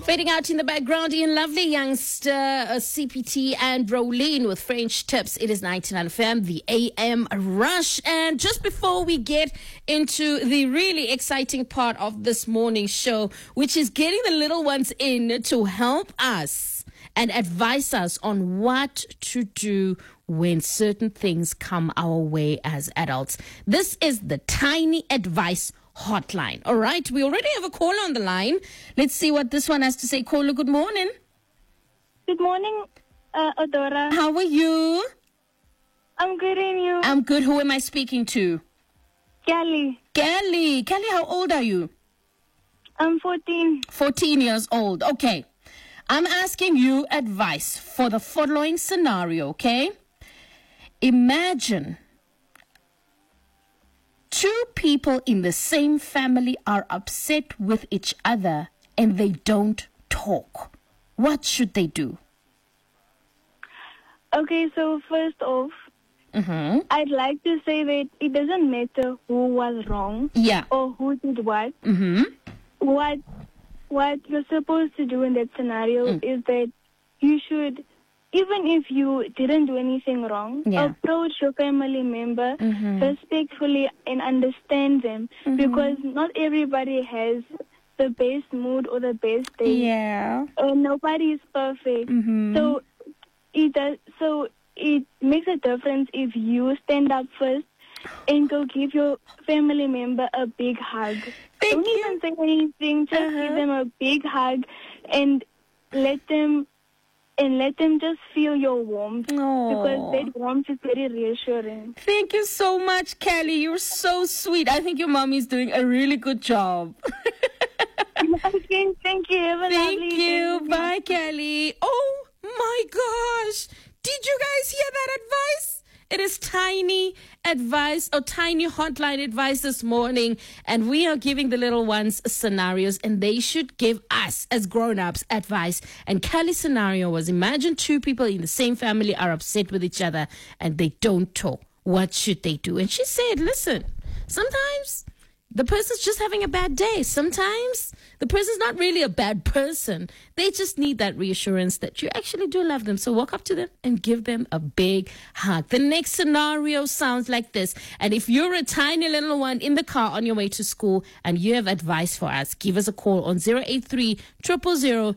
Fading out in the background, Ian Lovely, youngster, CPT, and Rolene with French tips. It is 99 FM, the AM Rush. And just before we get into the really exciting part of this morning's show, which is getting the little ones in to help us and advise us on what to do when certain things come our way as adults. This is the Tiny Advice Hotline. All right, we already have a caller on the line. Let's see what this one has to say. Caller, good morning. Good morning, Adora. How are you? I'm good, and you? I'm good. Who am I speaking to? Kelly. Kelly, how old are you? I'm 14. 14 years old. Okay. I'm asking you advice for the following scenario, okay? Imagine two people in the same family are upset with each other and they don't talk. What should they do? Okay, so first off, I'd like to say that it doesn't matter who was wrong or who did what. What you're supposed to do in that scenario is that you should, even if you didn't do anything wrong, approach your family member respectfully and understand them, because not everybody has the best mood or the best day. Yeah. Nobody is perfect. So it makes a difference if you stand up first and go give your family member a big hug. Don't even say anything, just give them a big hug and let them just feel your warmth, because that warmth is very reassuring. Thank you so much, Kelly. You're so sweet. I think your mom is doing a really good job. Thank you. Have a Thank lovely you. day. Bye, Kelly. Oh, my gosh. Did you guys hear that advice? It is Tiny Advice or Tiny Hotline Advice this morning. And we are giving the little ones scenarios and they should give us as grown-ups advice. And Kelly's scenario was, imagine two people in the same family are upset with each other and they don't talk. What should they do? And she said, listen, sometimes the person's just having a bad day. Sometimes the person's not really a bad person. They just need that reassurance that you actually do love them. So walk up to them and give them a big hug. The next scenario sounds like this. And if you're a tiny little one in the car on your way to school and you have advice for us, give us a call on 083 000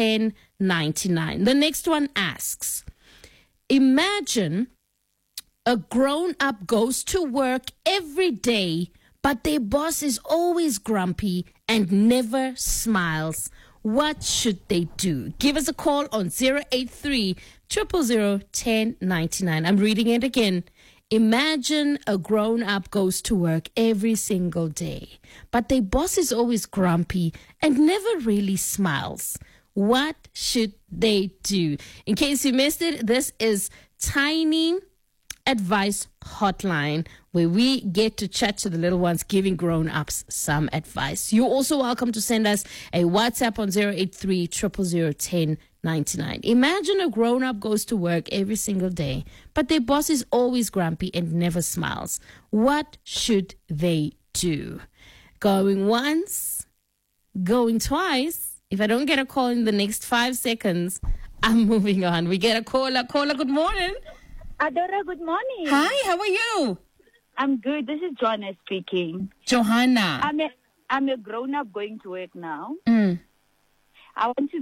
1099. The next one asks, imagine a grown-up goes to work every day, but their boss is always grumpy and never smiles. What should they do? Give us a call on 083 000 1099. I'm reading it again. Imagine a grown-up goes to work every single day, but their boss is always grumpy and never really smiles. What should they do? In case you missed it, this is Tiny Advice Hotline, where we get to chat to the little ones, giving grown-ups some advice. You're also welcome to send us a WhatsApp on 083 000 1099. Imagine a grown-up goes to work every single day, but their boss is always grumpy and never smiles. What should they do? Going once, going twice. If I don't get a call in the next 5 seconds, I'm moving on. We get a caller. Caller, good morning. Adora, good morning. Hi, how are you? I'm good. This is Joanna speaking. Johanna. I'm a grown-up going to work now. Mm. I want to